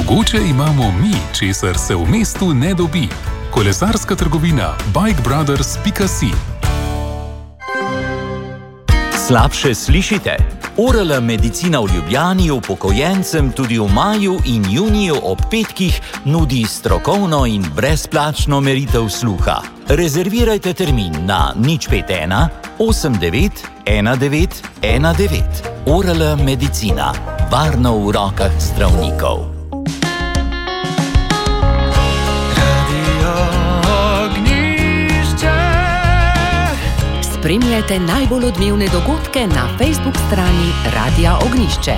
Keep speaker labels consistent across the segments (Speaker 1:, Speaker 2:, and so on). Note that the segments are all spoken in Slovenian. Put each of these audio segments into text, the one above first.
Speaker 1: Mogoče imamo mi, česar se v mestu ne dobi. Kolesarska trgovina bikebrothers.si.
Speaker 2: Slabše slišite? Oral medicina v Ljubljani upokojencem tudi v maju in juniju ob petkih nudi strokovno in brezplačno meritev sluha. Rezervirajte termin na 051 89 19 19. Oral medicina. Varno v rokah zdravnikov.
Speaker 3: Spremljajte najbolj odmevne dogodke na Facebook strani Radia Ognjišče.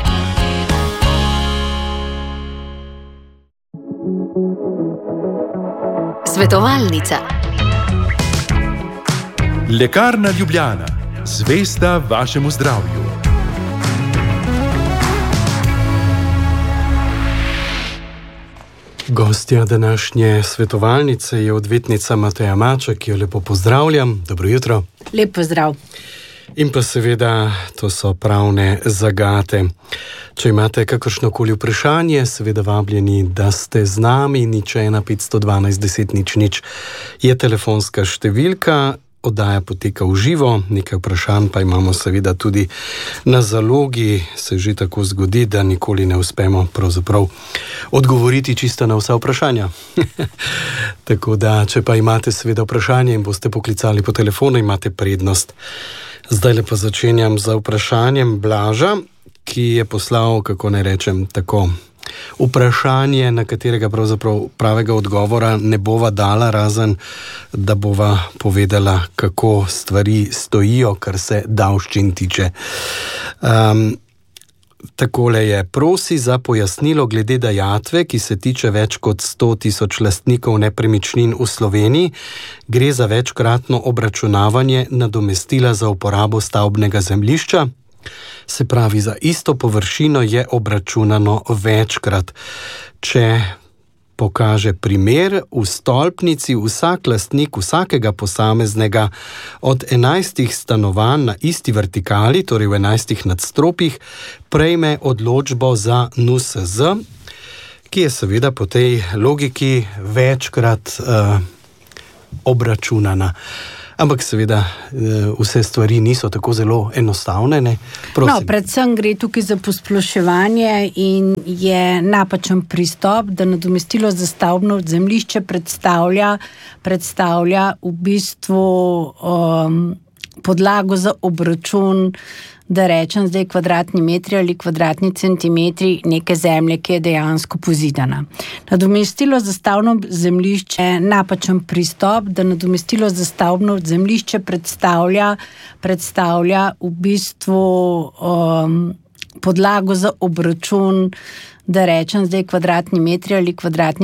Speaker 3: Svetovalnica.
Speaker 4: Lekarna Ljubljana. Zvesta vašemu zdravju.
Speaker 5: Gostja današnje svetovalnice je odvetnica Mateja Maček, ki jo lepo pozdravljam. Dobro jutro.
Speaker 6: Lep pozdrav.
Speaker 5: In pa seveda, to so pravne zagate. Če imate kakršnokoli vprašanje, seveda vabljeni, da ste z nami. 01 512 10 00 je telefonska številka. Oddaja poteka v živo, nekaj vprašanj pa imamo seveda tudi na zalogi. Se že tako zgodi, da nikoli ne uspemo pravzaprav odgovoriti čisto na vsa vprašanja. Tako da, če pa imate seveda vprašanje in boste poklicali po telefonu, imate prednost. Zdaj lepo začenjam z vprašanjem Blaža, ki je poslal, kako ne rečem, tako vprašanje, na katerega pravzaprav pravega odgovora ne bova dala, razen da bova povedala, kako stvari stojijo, kar se davščin tiče. Takole je: prosi za pojasnilo glede dajatve, ki se tiče več kot 100 000 lastnikov nepremičnin v Sloveniji. Gre za večkratno obračunavanje nadomestila za uporabo stavbnega zemljišča. Se pravi, za isto površino je obračunano večkrat. Če pokaže primer, v stolpnici vsak lastnik vsakega posameznega od 11 stanovanj na isti vertikali, torej v 11 nadstropjih, prejme odločbo za NUSZ, ki je seveda po tej logiki večkrat obračunana. Ampak seveda vse stvari niso tako zelo enostavne, ne? Prosim.
Speaker 6: No, predvsem gre tukaj za posploševanje in je napačen pristop, da nadomestilo za stavbno zemljišče predstavlja v bistvu podlago za obračun, da rečem zdaj kvadratni metri ali kvadratni centimetri neke zemlje, ki je dejansko pozidana. Nadomestilo za stavbno zemljišče je napačen pristop, da nadomestilo za stavbno zemljišče predstavlja v bistvu podlago za obračun, da rečem zdaj kvadratni metri ali kvadratni